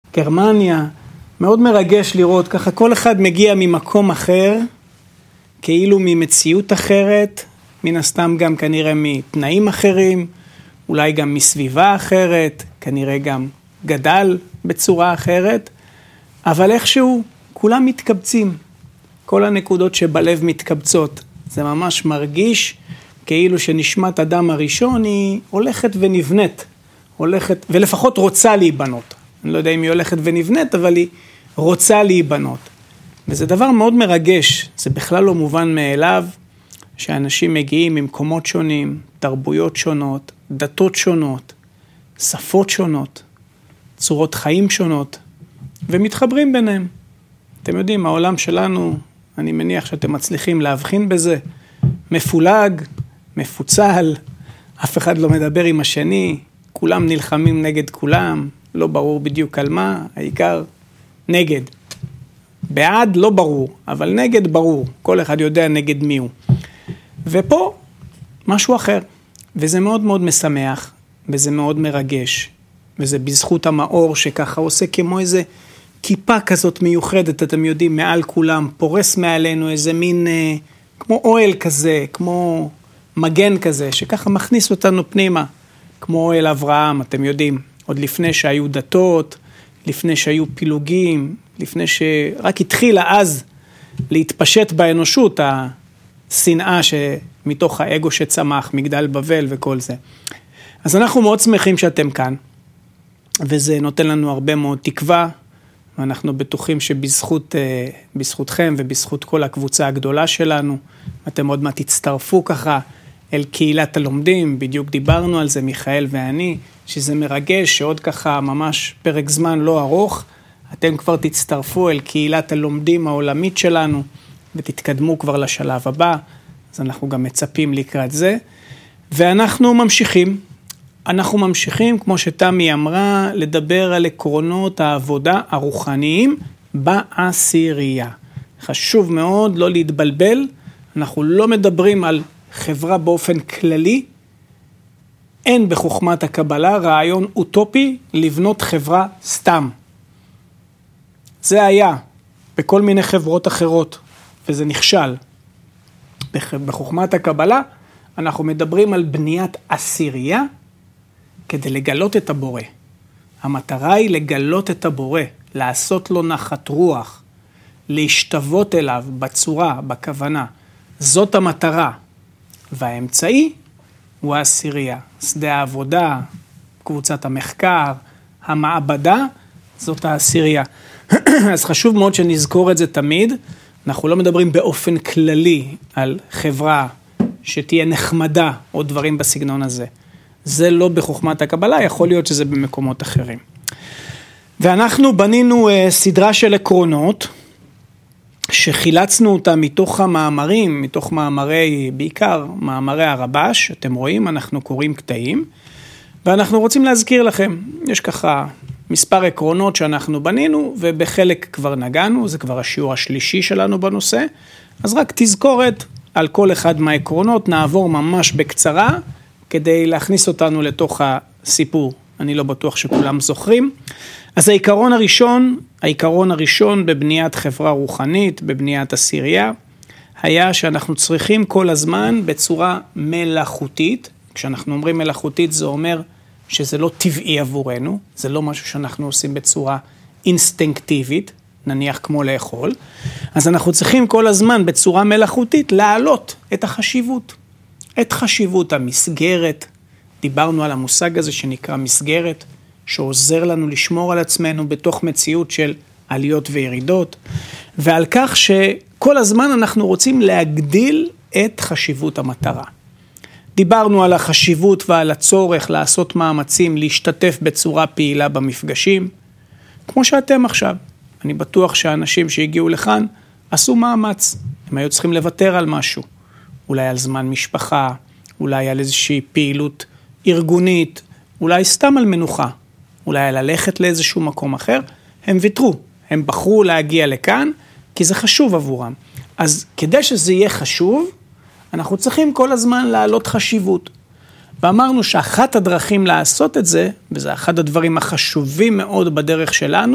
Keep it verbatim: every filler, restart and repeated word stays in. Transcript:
גרמניה. מאוד מרגש לראות, ככה כל אחד מגיע ממקום אחר, כאילו ממציאות אחרת, מן הסתם גם כנראה מתנאים אחרים, אולי גם מסביבה אחרת, כנראה גם גדל בצורה אחרת, אבל איכשהו כולם מתקבצים, כל הנקודות שבלב מתקבצות. זה ממש מרגיש כאילו שנשמת אדם הראשון היא הולכת ונבנית, הולכת, ולפחות רוצה להיבנות. אני לא יודע אם היא הולכת ונבנית, אבל היא רוצה להיבנות. וזה דבר מאוד מרגש, זה בכלל לא מובן מאליו, שאנשים מגיעים ממקומות שונים, תרבויות שונות, דתות שונות, שפות שונות, צורות חיים שונות, ומתחברים ביניהם. אתם יודעים, העולם שלנו, אני מניח שאתם מצליחים להבחין בזה, מפולג, מפוצל, אף אחד לא מדבר עם השני, כולם נלחמים נגד כולם, לא ברור בדיוק על מה, העיקר נגד. בעד לא ברור, אבל נגד ברור, כל אחד יודע נגד מי הוא. ופה משהו אחר, וזה מאוד מאוד משמח, וזה מאוד מרגש, וזה בזכות המאור שככה עושה כמו איזה כיפה כזאת מיוחדת, אתם יודעים, מעל כולם, פורס מעלינו איזה מין, אה, כמו אוהל כזה, כמו מגן כזה, שככה מכניס אותנו פנימה, כמו אוהל אברהם, אתם יודעים, עוד לפני שהיו דתות, לפני שהיו פילוגים, לפני שרק התחילה אז להתפשט באנושות, השנאה שמתוך האגו שצמח, מגדל בבל וכל זה. אז אנחנו מאוד שמחים שאתם כאן, וזה נותן לנו הרבה מאוד תקווה, ואנחנו בטוחים שבזכות, בזכותכם ובזכות כל הקבוצה הגדולה שלנו, אתם עוד מעט תצטרפו ככה אל קהילת הלומדים, בדיוק דיברנו על זה מיכאל ואני, שזה מרגש שעוד ככה ממש פרק זמן לא ארוך, אתם כבר תצטרפו אל קהילת הלומדים העולמית שלנו, ותתקדמו כבר לשלב הבא, אז אנחנו גם מצפים לקראת זה, ואנחנו ממשיכים, אנחנו ממשיכים, כמו שתמי אמרה, לדבר על עקרונות העבודה הרוחניים בעשירייה. חשוב מאוד לא להתבלבל, אנחנו לא מדברים על חברה באופן כללי, אין בחוכמת הקבלה רעיון אוטופי לבנות חברה סתם. זה היה בכל מיני חברות אחרות, וזה נכשל. בחוכמת הקבלה אנחנו מדברים על בניית עשירייה, כדי לגלות את הבורא. המטרה היא לגלות את הבורא, לעשות לו נחת רוח, להשתוות אליו בצורה, בכוונה. זאת המטרה. והאמצעי הוא העשירייה. שדה העבודה, קבוצת המחקר, המעבדה, זאת העשירייה. אז חשוב מאוד שנזכור את זה תמיד. אנחנו לא מדברים באופן כללי על חברה שתהיה נחמדה או דברים בסגנון הזה. זה לא בחוכמת הקבלה, יכול להיות שזה במקומות אחרים. ואנחנו בנינו uh, סדרה של עקרונות, שחילצנו אותה מתוך המאמרים, מתוך מאמרי, בעיקר מאמרי הרבש, אתם רואים, אנחנו קוראים קטעים, ואנחנו רוצים להזכיר לכם, יש ככה מספר עקרונות שאנחנו בנינו, ובחלק כבר נגענו, זה כבר השיעור השלישי שלנו בנושא, אז רק תזכורת על כל אחד מהעקרונות, נעבור ממש בקצרה, כדי להכניס אותנו לתוך הסיפור. אני לא בטוח שכולם זוכרים. אז העיקרון הראשון, העיקרון הראשון בבניית חברה רוחנית, בבניית עשירייה, היה שאנחנו צריכים כל הזמן בצורה מלאכותית. כשאנחנו אומרים מלאכותית זה אומר שזה לא טבעי עבורנו, זה לא משהו שאנחנו עושים בצורה אינסטינקטיבית, נניח כמו לאכול. אז אנחנו צריכים כל הזמן בצורה מלאכותית להעלות את החשיבות. את חשיבות המסגרת, דיברנו על המושג הזה שנקרא מסגרת, שעוזר לנו לשמור על עצמנו בתוך מציאות של עליות וירידות, ועל כך שכל הזמן אנחנו רוצים להגדיל את חשיבות המטרה. דיברנו על החשיבות ועל הצורך לעשות מאמצים, להשתתף בצורה פעילה במפגשים, כמו שאתם עכשיו. אני בטוח שהאנשים שהגיעו לכאן עשו מאמץ, הם היו צריכים לוותר על משהו. אולי על זמן משפחה, אולי על איזושהי פעילות ארגונית, אולי סתם על מנוחה, אולי על ללכת לאיזשהו מקום אחר, הם ויתרו, הם בחרו להגיע לכאן, כי זה חשוב עבורם. אז כדי שזה יהיה חשוב, אנחנו צריכים כל הזמן להעלות חשיבות. ואמרנו שאחת הדרכים לעשות את זה, וזה אחד הדברים החשובים מאוד בדרך שלנו,